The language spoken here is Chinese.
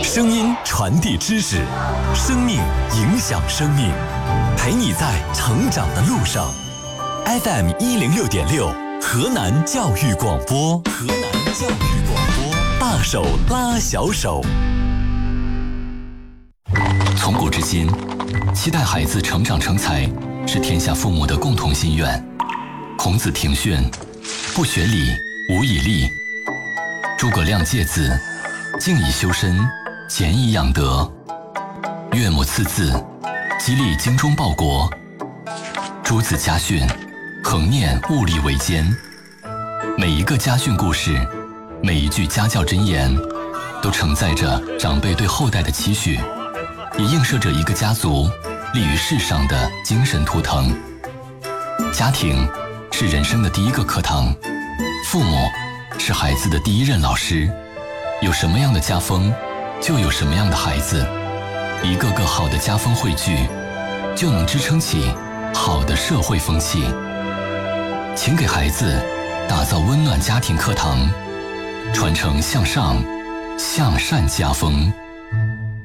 声音传递知识，生命影响生命，陪你在成长的路上。FM 106.6，河南教育广播，河南教育广播，大手拉小手。从古至今，期待孩子成长成才是天下父母的共同心愿。孔子庭训：不学礼，无以立。诸葛亮诫子：静以修身，俭以养德。岳母刺字，激励精忠报国。诸子家训，恒念物力维艰。每一个家训故事，每一句家教箴言，都承载着长辈对后代的期许，也映射着一个家族立于世上的精神图腾。家庭是人生的第一个课堂，父母是孩子的第一任老师。有什么样的家风，就有什么样的孩子。一个个好的家风汇聚，就能支撑起好的社会风气。请给孩子打造温暖家庭课堂，传承向上、向善家风。